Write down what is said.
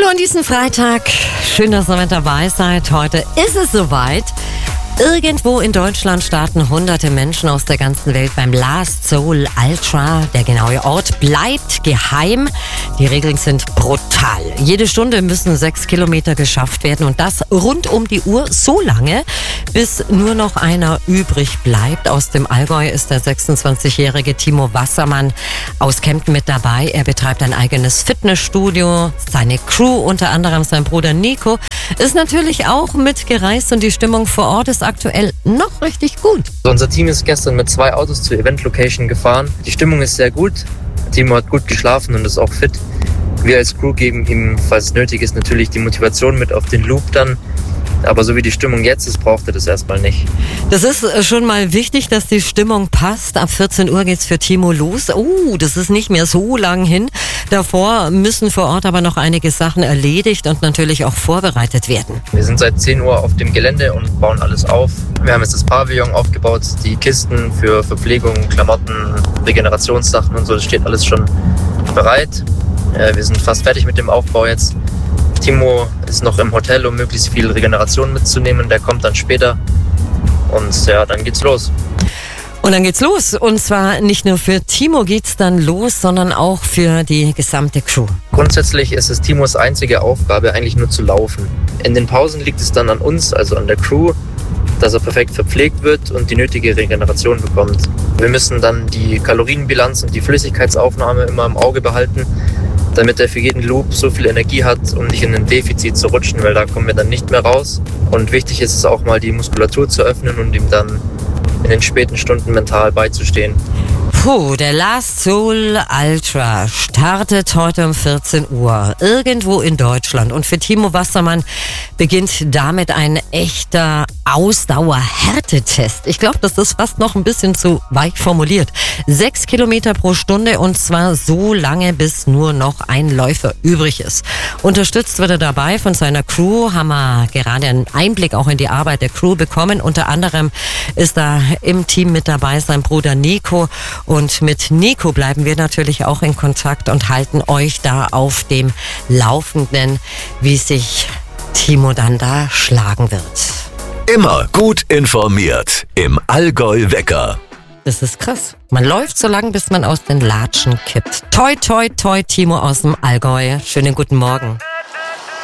an diesem Freitag. Schön, dass ihr mit dabei seid. Heute ist es soweit. Irgendwo in Deutschland starten hunderte Menschen aus der ganzen Welt beim Last Soul Ultra. Der genaue Ort bleibt geheim. Die Regeln sind brutal. Jede Stunde müssen 6 Kilometer geschafft werden und das rund um die Uhr so lange, bis nur noch einer übrig bleibt. Aus dem Allgäu ist der 26-jährige Timo Wassermann aus Kempten mit dabei. Er betreibt ein eigenes Fitnessstudio. Seine Crew, unter anderem sein Bruder Nico, ist natürlich auch mitgereist und die Stimmung vor Ort ist aktuell noch richtig gut. Unser Team ist gestern mit 2 Autos zur Event-Location gefahren. Die Stimmung ist sehr gut. Timo hat gut geschlafen und ist auch fit. Wir als Crew geben ihm, falls es nötig ist, natürlich die Motivation mit auf den Loop dann. Aber so wie die Stimmung jetzt ist, braucht er das erstmal nicht. Das ist schon mal wichtig, dass die Stimmung passt. Ab 14 Uhr geht's für Timo los. Das ist nicht mehr so lang hin. Davor müssen vor Ort aber noch einige Sachen erledigt und natürlich auch vorbereitet werden. Wir sind seit 10 Uhr auf dem Gelände und bauen alles auf. Wir haben jetzt das Pavillon aufgebaut, die Kisten für Verpflegung, Klamotten, Regenerationssachen und so. Das steht alles schon bereit. Wir sind fast fertig mit dem Aufbau jetzt. Timo ist noch im Hotel, um möglichst viel Regeneration mitzunehmen. Der kommt dann später. Und ja, dann geht's los. Und dann geht's los. Und zwar nicht nur für Timo geht's dann los, sondern auch für die gesamte Crew. Grundsätzlich ist es Timos einzige Aufgabe, eigentlich nur zu laufen. In den Pausen liegt es dann an uns, also an der Crew, dass er perfekt verpflegt wird und die nötige Regeneration bekommt. Wir müssen dann die Kalorienbilanz und die Flüssigkeitsaufnahme immer im Auge behalten, damit er für jeden Loop so viel Energie hat, um nicht in ein Defizit zu rutschen, weil da kommen wir dann nicht mehr raus. Und wichtig ist es auch mal, die Muskulatur zu öffnen und ihm dann in den späten Stunden mental beizustehen. Der Last Soul Ultra startet heute um 14 Uhr irgendwo in Deutschland. Und für Timo Wassermann beginnt damit ein echter Ausdauer-Härtetest. Ich glaube, das ist fast noch ein bisschen zu weich formuliert. 6 Kilometer pro Stunde und zwar so lange, bis nur noch ein Läufer übrig ist. Unterstützt wird er dabei von seiner Crew. Haben wir gerade einen Einblick auch in die Arbeit der Crew bekommen. Unter anderem ist da im Team mit dabei sein Bruder Nico. Und mit Nico bleiben wir natürlich auch in Kontakt und halten euch da auf dem Laufenden, wie sich Timo dann da schlagen wird. Immer gut informiert im Allgäu Wecker. Das ist krass. Man läuft so lange, bis man aus den Latschen kippt. Toi, toi, toi, Timo aus dem Allgäu. Schönen guten Morgen.